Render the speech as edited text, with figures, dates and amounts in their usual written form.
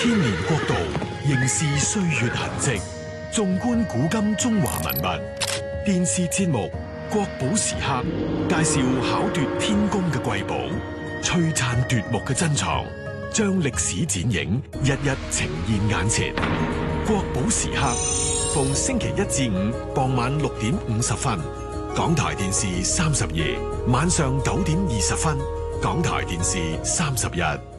千年國度，凝視歲月痕跡，縱觀古今中華文物。電視節目《國寶時刻》介紹巧奪天工嘅瑰寶，璀璨奪目嘅珍藏，將歷史剪影日日呈現眼前。國寶時刻逢星期一至五傍晚6:50，港台電視32，晚上9:20，港台電視31。